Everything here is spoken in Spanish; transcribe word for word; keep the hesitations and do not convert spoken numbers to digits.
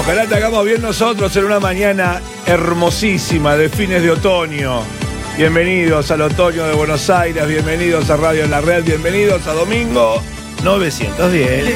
Ojalá te hagamos bien nosotros en una mañana hermosísima de fines de otoño. Bienvenidos al otoño de Buenos Aires, bienvenidos a Radio La Red, bienvenidos a Domingo novecientos diez.